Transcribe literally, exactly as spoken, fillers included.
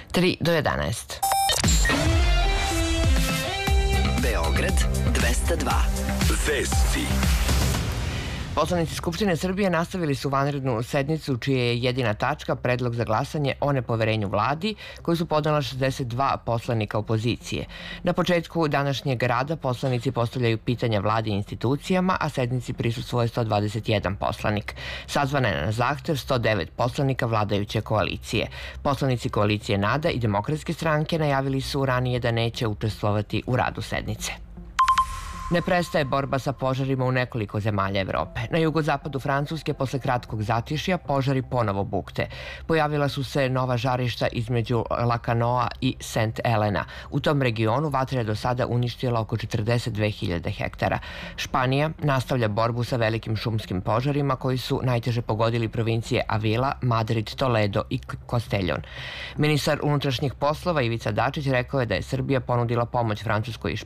tri do jedanaest. Beograd dvesta dva. Vesti. Poslanici Skupštine Srbije nastavili su vanrednu sednicu čija je jedina tačka predlog za glasanje o nepoverenju vladi koju su podnela šezdeset dva poslanika opozicije. Na početku današnjeg rada poslanici postavljaju pitanja vladi i institucijama, a sednici prisustvuje sto dvadeset jedan poslanik. Sazvana je na zahtev sto devet poslanika vladajuće koalicije. Poslanici koalicije NADA i Demokratske stranke najavili su ranije da neće učestvovati u radu sednice. Ne prestaje borba sa požarima u nekoliko zemalja Evrope. Na jugozapadu Francuske posle kratkog zatišja požari ponovo bukte. Pojavila su se nova žarišta između Lakanoa i Saint Elena. U tom regionu vatra je do sada uništila oko četrdeset dve hiljade hektara. Španija nastavlja borbu sa velikim šumskim požarima koji su najteže pogodili provincije Avila, Madrid, Toledo i Castellón. Ministar unutrašnjih poslova Ivica Dačić rekao je da je Srbija ponudila pomoć Francuskoj i